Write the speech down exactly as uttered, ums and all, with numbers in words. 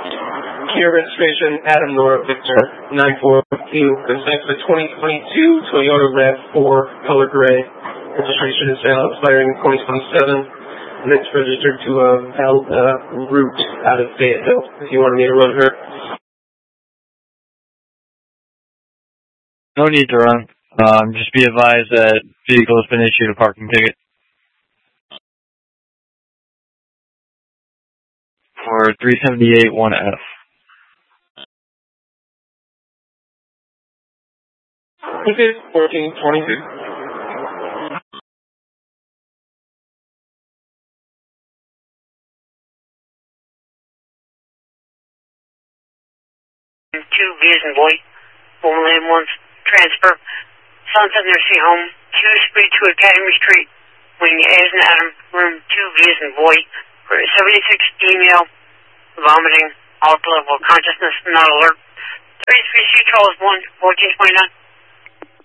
Kia registration, Adam Nora Victor, nine four two. This is the twenty twenty-two Toyota RAV four, color gray. Registration is now expiring in twenty twenty-seven. And it's registered to a uh, uh, route out of Fayetteville, if you wanted me to run her. No need to run. Um, just be advised that vehicle has been issued a parking ticket. For three seventy-eight one F. Okay, fourteen twenty-two. Two V as in boy, Homeland one transfer, Sunset Nursing Home, two Speed to Academy Street, wing A as in Adam, room two V as in boy, for seventy-six email, vomiting, alt level of consciousness, not alert. three three C Charles one, fourteen twenty-nine.